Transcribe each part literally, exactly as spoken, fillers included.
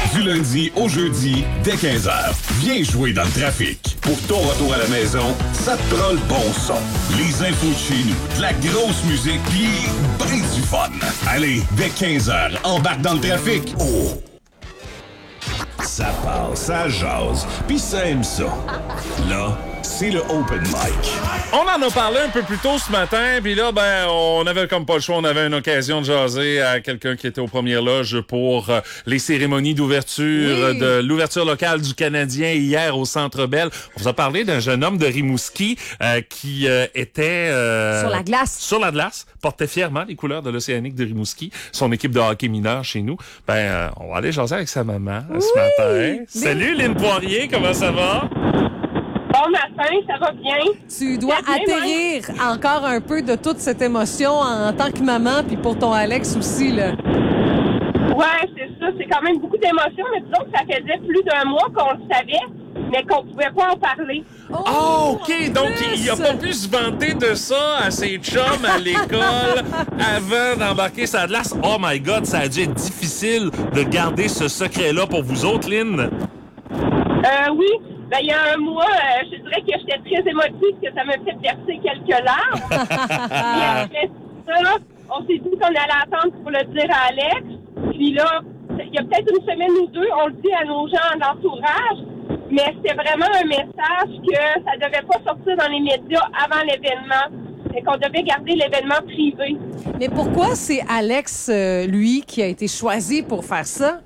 Du lundi au jeudi, dès quinze heures. Viens jouer dans le trafic. Pour ton retour à la maison, ça te prend le bon son. Les infos de chez nous, de la grosse musique, pis ben du fun. Allez, dès quinze heures, embarque dans le trafic. Oh! Ça passe, ça jase, pis ça aime ça. Là, c'est le open mic. On en a parlé un peu plus tôt ce matin, puis là, ben, on avait comme pas le choix, on avait une occasion de jaser à quelqu'un qui était aux premières loges pour euh, les cérémonies d'ouverture oui. de l'ouverture locale du Canadien hier au Centre Bell. On vous a parlé d'un jeune homme de Rimouski euh, qui euh, était euh, sur la glace. Sur la glace, portait fièrement les couleurs de l'Océanique de Rimouski, son équipe de hockey mineur chez nous. Ben, euh, on va aller jaser avec sa maman oui. ce matin. Salut Lynn Poirier, comment ça va? Bon matin, ça va bien. Tu dois atterrir bien, encore un peu de toute cette émotion en tant que maman, puis pour ton Alex aussi, là. Ouais, c'est ça. C'est quand même beaucoup d'émotions, mais disons que ça faisait plus d'un mois qu'on le savait, mais qu'on pouvait pas en parler. Oh, oh OK. Donc, il a pas pu se vanter de ça à ses chums à l'école avant d'embarquer sa glace. Oh my God, ça a dû être difficile de garder ce secret-là pour vous autres, Lynn. Euh, oui. Ben, il y a un mois, euh, je dirais que j'étais très émotive, que ça m'a fait verser quelques larmes. Et après ça, on s'est dit qu'on allait attendre pour le dire à Alex. Puis là, il y a peut-être une semaine ou deux, on le dit à nos gens d'entourage, mais c'était vraiment un message que ça devait pas sortir dans les médias avant l'événement. Et qu'on devait garder l'événement privé. Mais pourquoi c'est Alex, euh, lui, qui a été choisi pour faire ça?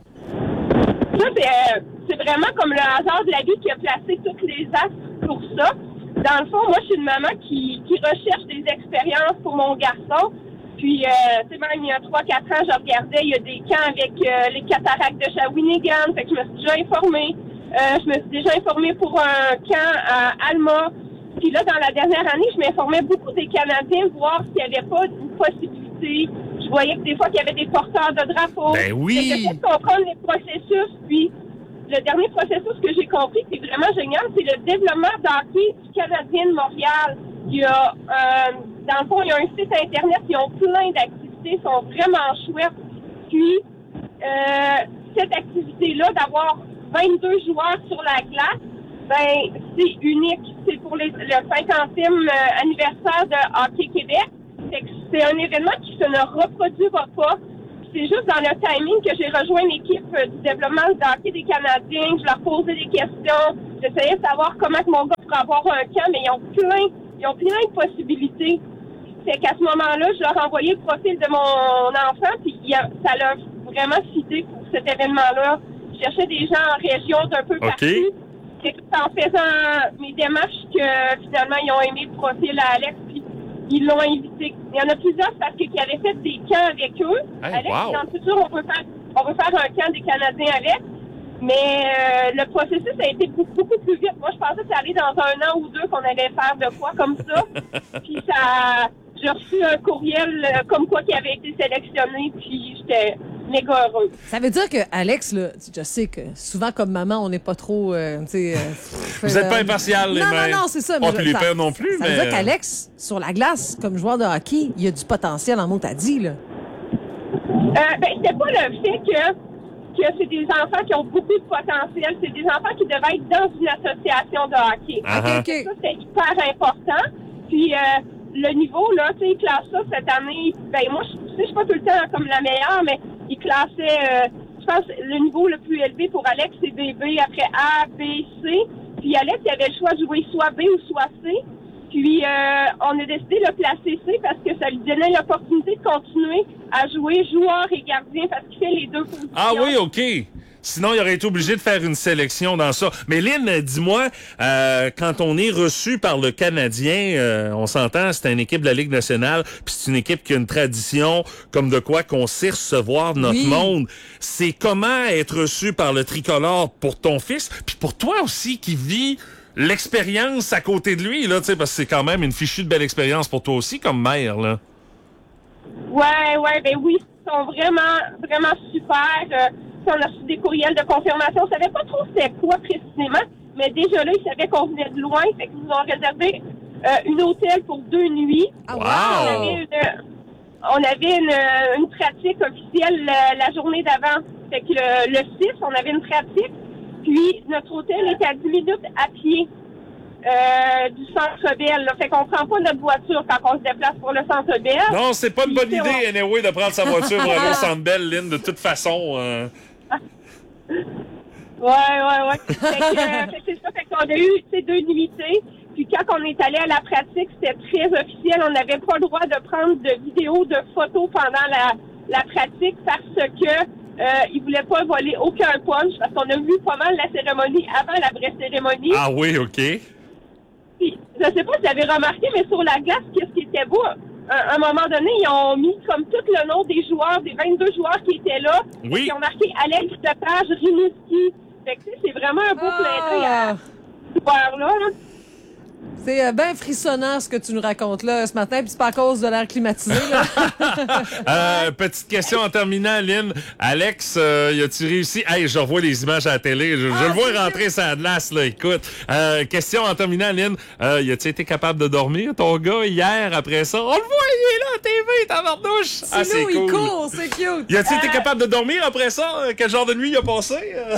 Ça, c'est... Euh, C'est vraiment comme le hasard de la vie qui a placé tous les actes pour ça. Dans le fond, moi, je suis une maman qui, qui recherche des expériences pour mon garçon. Puis, euh, tu sais, même il y a trois quatre ans, je regardais, il y a des camps avec euh, les cataractes de Shawinigan. Fait que je me suis déjà informée. Euh, je me suis déjà informée pour un camp à Alma. Puis là, dans la dernière année, je m'informais beaucoup des Canadiens, voir s'il n'y avait pas une possibilité. Je voyais que des fois, qu'il y avait des porteurs de drapeaux. Ben oui! J'essayais de comprendre les processus, puis... Le dernier processus que j'ai compris, qui est vraiment génial, c'est le développement d'hockey du Canadien de Montréal. Il y a, euh, dans le fond, il y a un site Internet, ils ont plein d'activités, sont vraiment chouettes. Puis, euh, cette activité-là, d'avoir vingt-deux joueurs sur la glace, ben, c'est unique. C'est pour les, le cinquantième euh, anniversaire de Hockey Québec. C'est un événement qui se ne reproduira pas. C'est juste dans le timing que j'ai rejoint l'équipe du développement de hockey des Canadiens. Je leur posais des questions. J'essayais de savoir comment que mon gars pourrait avoir un camp, mais ils ont plein, ils ont plein de possibilités. Fait qu'à ce moment-là, je leur envoyais le profil de mon enfant, puis il a, ça l'a vraiment cité pour cet événement-là. Je cherchais des gens en région d'un peu partout. Okay. C'est en faisant mes démarches que finalement ils ont aimé le profil à Alex, puis ils l'ont invité. Il y en a plusieurs parce qu'ils avaient fait des camps avec eux. Hey, Alex, wow. dans le futur, on veut faire, on veut faire un camp des Canadiens avec. Mais euh, le processus a été beaucoup, beaucoup plus vite. Moi, je pensais que ça allait dans un an ou deux qu'on allait faire de quoi comme ça. Puis ça, j'ai reçu un courriel euh, comme quoi qui avait été sélectionné. Puis j'étais méga heureux. Ça veut dire que Alex, là, je sais que souvent comme maman, on n'est pas trop, euh, tu sais. Euh, Vous n'êtes euh, pas impartial, les non, mères. Non, non, c'est ça. Pas mais plus les ça, pères non plus, ça mais. Ça veut dire qu'Alex, sur la glace, comme joueur de hockey, il y a du potentiel en mots, t'as dit, là. Euh, ben, c'était pas le fait que, que c'est des enfants qui ont beaucoup de potentiel. C'est des enfants qui devaient être dans une association de hockey. Uh-huh. Okay. Ça, c'est hyper important. Puis, euh, le niveau, là, tu sais, ils classent ça cette année. Ben, moi, je tu sais, je suis pas tout le temps comme la meilleure, mais ils classaient, euh, je pense, le niveau le plus élevé pour Alex, c'est B B, après A, B, C. Puis, Alex, il avait le choix de jouer soit B ou soit C. Puis, euh, on a décidé de le placer C parce que ça lui donnait l'opportunité de continuer à jouer joueur et gardien parce qu'il fait les deux positions. Ah oui, OK. Sinon, il aurait été obligé de faire une sélection dans ça. Mais Lynn, dis-moi, euh, quand on est reçu par le Canadien, euh, on s'entend, c'est une équipe de la Ligue nationale, puis c'est une équipe qui a une tradition comme de quoi qu'on sait recevoir notre oui. monde. C'est comment être reçu par le tricolore pour ton fils, puis pour toi aussi qui vis l'expérience à côté de lui, là, tu sais, parce que c'est quand même une fichue de belle expérience pour toi aussi comme mère, là. Ouais, ouais, ben oui, ils sont vraiment, vraiment super. Euh, on a reçu des courriels de confirmation. On savait pas trop c'était quoi précisément, mais déjà là, ils savaient qu'on venait de loin. Fait qu'ils nous ont réservé euh, une hôtel pour deux nuits. Ah, wow! On avait une, on avait une, une pratique officielle la, la journée d'avant. Fait que le, le six, on avait une pratique, puis notre hôtel est à dix minutes à pied euh, du Centre Bell. Là. Fait qu'on prend pas notre voiture quand on se déplace pour le Centre Bell. Non, c'est pas une bonne Puis, idée, on... anyway, de prendre sa voiture pour aller au Centre Bell, Lynn, de toute façon. Euh... Ouais, ouais, ouais. Fait que, euh, fait que c'est ça. Fait qu'on a eu, tu sais, deux nuitées. Puis quand on est allé à la pratique, c'était très officiel. On n'avait pas le droit de prendre de vidéos, de photos pendant la, la pratique parce que euh, ils voulaient pas voler aucun punch parce qu'on a vu pas mal la cérémonie avant la vraie cérémonie. Ah oui, OK. Puis, je sais pas si vous avez remarqué, mais sur la glace, qu'est-ce qui était beau? À un moment donné, ils ont mis comme tout le nom des joueurs, des vingt-deux joueurs qui étaient là. Oui. Ils ont marqué Alex Lepage, Rimouski. Fait que, tu sais, c'est vraiment un beau clin d'œil à ce joueur-là. Là. C'est euh, bien frissonnant ce que tu nous racontes là ce matin, puis c'est pas à cause de l'air climatisé. Là. euh, petite question en terminant, Lynn. Alex, euh, y a-tu réussi? Hey, je revois les images à la télé. Je, ah, je le vois rentrer sa glace, là. Écoute. Euh, question en terminant, Lynn. Euh, y a-tu été capable de dormir, ton gars, hier, après ça? On le voit, il est là à T V, tabarnouche! Ah, c'est nous, cool. il court, c'est cute. Y a-tu Euh... été capable de dormir après ça? Quel genre de nuit il a passé?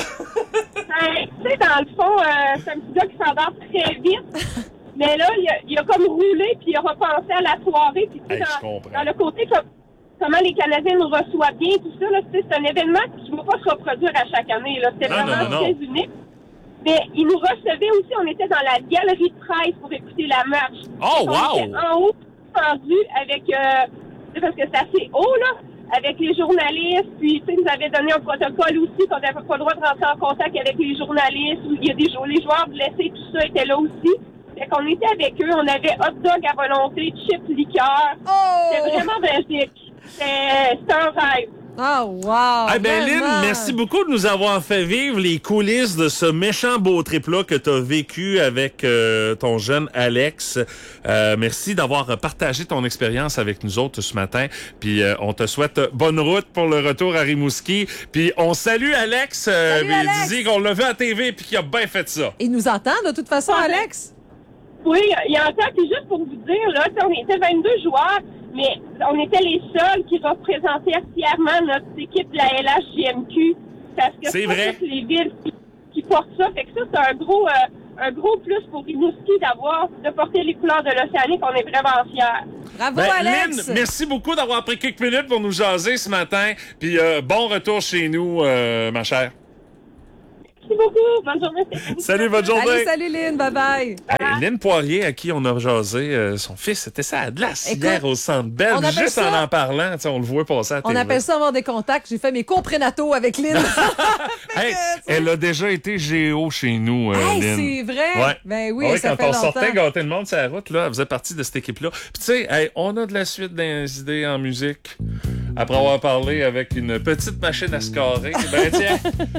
Ben, tu sais, dans le fond, euh, c'est un petit gars qui s'endort très vite. Mais là, il a, il a comme roulé, puis il a repensé à la soirée. Puis, hey, dans, dans le côté, comme, comment les Canadiens nous reçoivent bien, tout ça, là, c'est un événement qui ne va pas se reproduire à chaque année. Là. C'était non, vraiment non, non, très non. unique. Mais ils nous recevaient aussi, on était dans la galerie de presse pour écouter la marche. Oh, on wow! était en haut, suspendu avec, euh, parce que c'est assez haut, là, avec les journalistes. Puis, tu sais, ils nous avaient donné un protocole aussi qu'on n'avait pas le droit de rentrer en contact avec les journalistes. Il y a des les joueurs blessés, tout ça étaient là aussi. Fait qu'on était avec eux, on avait hot dog à volonté, chips, liqueur. Oh! C'était vraiment magique. C'était un rêve. Oh, wow! Eh ben, Lynn, merci beaucoup de nous avoir fait vivre les coulisses de ce méchant beau trip-là que tu as vécu avec euh, ton jeune Alex. Euh, merci d'avoir partagé ton expérience avec nous autres ce matin. Puis euh, on te souhaite bonne route pour le retour à Rimouski. Puis on salue Alex. Euh, Salut, il Alex. dit qu'on l'a vu à T V puis qu'il a bien fait ça. Il nous entend de toute façon, Alex? Oui, il entend. Puis juste pour vous dire, là, on était vingt-deux joueurs, mais on était les seuls qui représentaient fièrement notre équipe de la L H J M Q. Parce que c'est c'est vrai. pas toutes les villes qui, qui portent ça. Fait que ça, c'est un gros, euh, un gros plus pour Rimouski d'avoir, de porter les couleurs de l'Océanique. On est vraiment fiers. Bravo, Ben, Alex! Lynn, merci beaucoup d'avoir pris quelques minutes pour nous jaser ce matin. Puis euh, bon retour chez nous, euh, ma chère. Merci beaucoup. Bonne journée. Salut, bonne journée. Salut, salut, Lynn. Bye-bye. Hey, Lynn Poirier, à qui on a jasé, euh, son fils, c'était ça à glace Écoute, hier au Centre Bell. on appelle Juste ça- en en parlant, tu sais, on le voit passer à la On T V. appelle ça avoir des contacts. J'ai fait mes cours prénataux avec Lynn. Hey, elle a déjà été Géo chez nous, euh, Hey, Lynn. c'est vrai? Ouais. Ben oui, Ah ouais, ça quand fait on longtemps. sortait gâter le monde sur la route, là, elle faisait partie de cette équipe-là. Puis tu sais, hey, on a de la suite des idées en musique. Après avoir parlé avec une petite machine à scorer, ben tiens,